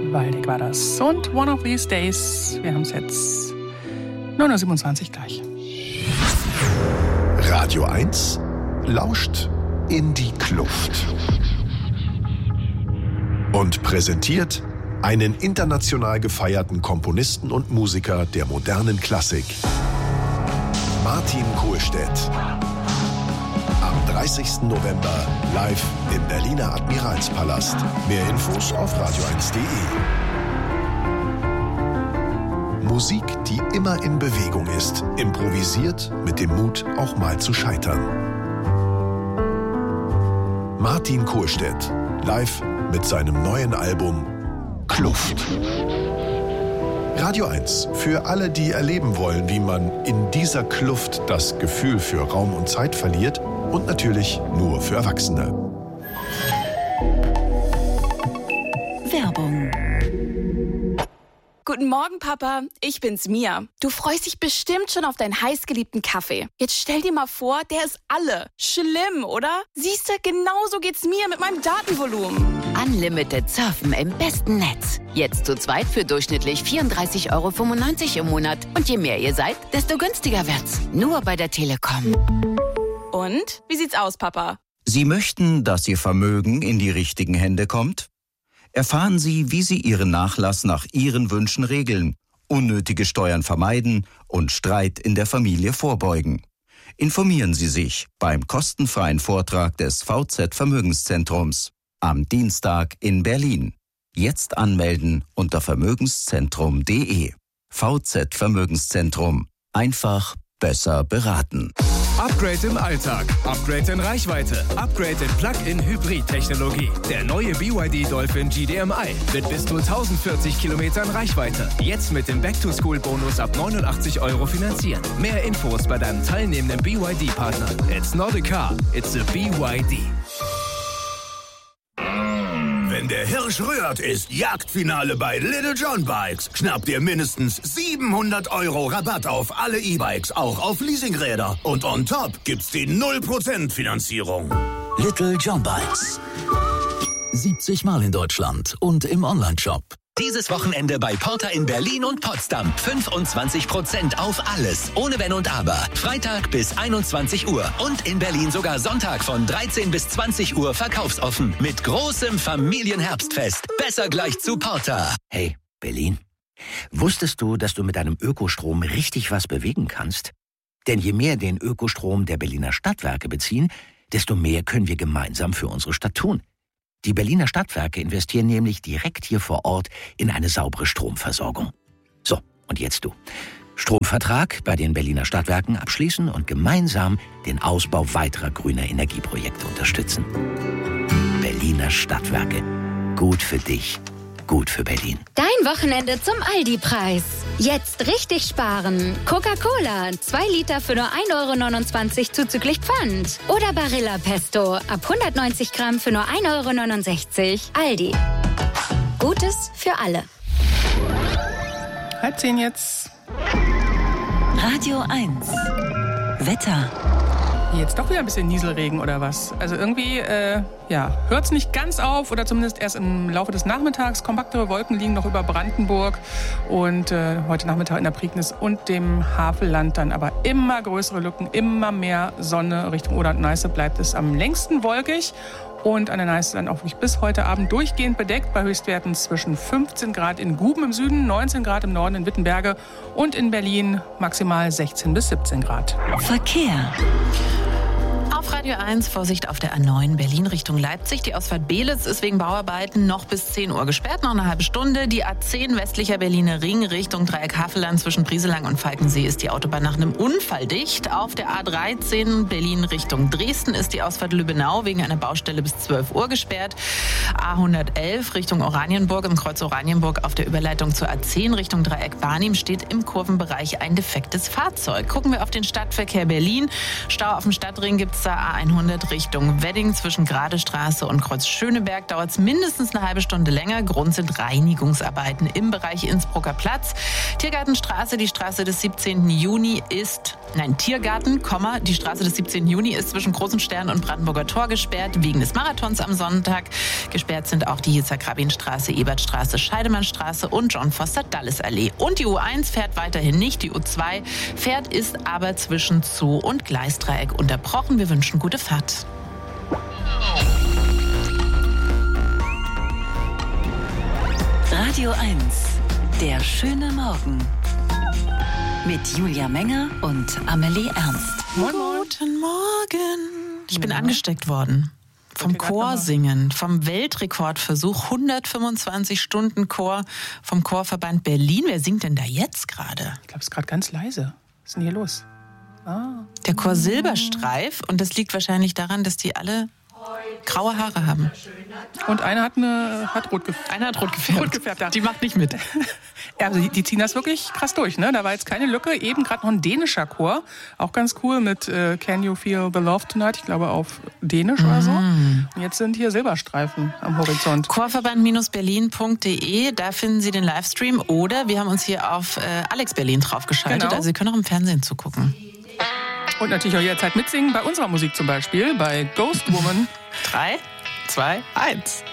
Waldeck war das. Und One of These Days. Wir haben es jetzt 9.27 Uhr gleich. Radio 1 lauscht in die Kluft und präsentiert einen international gefeierten Komponisten und Musiker der modernen Klassik, Martin Kohlstedt. Am 30. November live im Berliner Admiralspalast. Mehr Infos auf radio1.de. Musik, die immer in Bewegung ist, improvisiert mit dem Mut, auch mal zu scheitern. Martin Kohlstedt, live mit seinem neuen Album Kluft. Radio 1, für alle, die erleben wollen, wie man in dieser Kluft das Gefühl für Raum und Zeit verliert, und natürlich nur für Erwachsene. Werbung. Guten Morgen, Papa. Ich bin's, Mia. Du freust dich bestimmt schon auf deinen heißgeliebten Kaffee. Jetzt stell dir mal vor, der ist alle. Schlimm, oder? Siehste, genauso geht's mir mit meinem Datenvolumen. Unlimited Surfen im besten Netz. Jetzt zu zweit für durchschnittlich 34,95 € im Monat. Und je mehr ihr seid, desto günstiger wird's. Nur bei der Telekom. Und? Wie sieht's aus, Papa? Sie möchten, dass Ihr Vermögen in die richtigen Hände kommt? Erfahren Sie, wie Sie Ihren Nachlass nach Ihren Wünschen regeln, unnötige Steuern vermeiden und Streit in der Familie vorbeugen. Informieren Sie sich beim kostenfreien Vortrag des VZ Vermögenszentrums am Dienstag in Berlin. Jetzt anmelden unter vermögenszentrum.de. VZ Vermögenszentrum. Einfach besser beraten. Upgrade im Alltag, Upgrade in Reichweite, Upgrade in Plug-in-Hybrid-Technologie. Der neue BYD Dolphin GDMI mit bis zu 1040 Kilometern Reichweite. Jetzt mit dem Back-to-School-Bonus ab 89 € finanzieren. Mehr Infos bei deinem teilnehmenden BYD-Partner. It's not a car, it's a BYD. Wenn der Hirsch rührt, ist Jagdfinale bei Little John Bikes. Schnapp dir mindestens 700 € Rabatt auf alle E-Bikes, auch auf Leasingräder. Und on top gibt's die 0% Finanzierung. Little John Bikes. 70 Mal in Deutschland und im Onlineshop. Dieses Wochenende bei Porter in Berlin und Potsdam. 25% auf alles, ohne Wenn und Aber. Freitag bis 21 Uhr und in Berlin sogar Sonntag von 13 bis 20 Uhr verkaufsoffen. Mit großem Familienherbstfest. Besser gleich zu Porter. Hey, Berlin. Wusstest du, dass du mit deinem Ökostrom richtig was bewegen kannst? Denn je mehr den Ökostrom der Berliner Stadtwerke beziehen, desto mehr können wir gemeinsam für unsere Stadt tun. Die Berliner Stadtwerke investieren nämlich direkt hier vor Ort in eine saubere Stromversorgung. So, und jetzt du. Stromvertrag bei den Berliner Stadtwerken abschließen und gemeinsam den Ausbau weiterer grüner Energieprojekte unterstützen. Berliner Stadtwerke. Gut für dich. Gut für Berlin. Dein Wochenende zum Aldi-Preis. Jetzt richtig sparen. Coca-Cola, 2 Liter für nur 1,29 € zuzüglich Pfand. Oder Barilla Pesto, ab 190 Gramm für nur 1,69 €. Aldi. Gutes für alle. 9:30 jetzt. Radio 1. Wetter. Jetzt doch wieder ein bisschen Nieselregen oder was? Also irgendwie, hört es nicht ganz auf oder zumindest erst im Laufe des Nachmittags. Kompaktere Wolken liegen noch über Brandenburg und heute Nachmittag in der Prignitz und dem Havelland dann aber immer größere Lücken, immer mehr Sonne. Richtung Oder und Neiße bleibt es am längsten wolkig. Und an der Neiße dann auch wirklich bis heute Abend durchgehend bedeckt bei Höchstwerten zwischen 15 Grad in Guben im Süden, 19 Grad im Norden in Wittenberge und in Berlin maximal 16 bis 17 Grad. Verkehr. Auf Radio 1, Vorsicht auf der A9 Berlin Richtung Leipzig. Die Ausfahrt Beelitz ist wegen Bauarbeiten noch bis 10 Uhr gesperrt, noch eine halbe Stunde. Die A10 westlicher Berliner Ring Richtung Dreieck Havelland zwischen Brieselang und Falkensee ist die Autobahn nach einem Unfall dicht. Auf der A13 Berlin Richtung Dresden ist die Ausfahrt Lübbenau wegen einer Baustelle bis 12 Uhr gesperrt. A111 Richtung Oranienburg im Kreuz Oranienburg auf der Überleitung zur A10 Richtung Dreieck Barnim steht im Kurvenbereich ein defektes Fahrzeug. Gucken wir auf den Stadtverkehr Berlin. Stau auf dem Stadtring gibt es A100 Richtung Wedding zwischen Gradestraße und Kreuz Schöneberg dauert es mindestens eine halbe Stunde länger. Grund sind Reinigungsarbeiten im Bereich Innsbrucker Platz. Tiergartenstraße, die Straße des 17. Juni ist Tiergarten, die Straße des 17. Juni ist zwischen Großen Stern und Brandenburger Tor gesperrt, wegen des Marathons am Sonntag. Gesperrt sind auch die Yitzhak-Rabin-Straße, Ebertstraße, Scheidemannstraße und John-Foster-Dulles-Allee. Und die U1 fährt weiterhin nicht, die U2 fährt, ist aber zwischen Zoo- und Gleisdreieck unterbrochen. Wir wünschen gute Fahrt. Radio 1, der schöne Morgen. Mit Julia Menger und Amelie Ernst. Guten Morgen. Ich bin angesteckt worden. Vom Chorsingen, vom Weltrekordversuch, 125 Stunden Chor vom Chorverband Berlin. Wer singt denn da jetzt gerade? Ich glaube, es ist gerade ganz leise. Was ist denn hier los? Der Chor Silberstreif. Und das liegt wahrscheinlich daran, dass die alle graue Haare haben. Und einer hat rot gefärbt. Einer hat rot gefärbt. Ja. Die macht nicht mit. Ja, also die ziehen das wirklich krass durch, ne? Da war jetzt keine Lücke. Eben gerade noch ein dänischer Chor. Auch ganz cool mit Can You Feel the Love Tonight? Ich glaube auf Dänisch oder so. Und jetzt sind hier Silberstreifen am Horizont. Chorverband-berlin.de, da finden Sie den Livestream. Oder wir haben uns hier auf Alex Berlin draufgeschaltet. Genau. Also Sie können auch im Fernsehen zugucken. Und natürlich auch jederzeit mitsingen bei unserer Musik zum Beispiel, bei Ghost Woman. 3, 2, 1.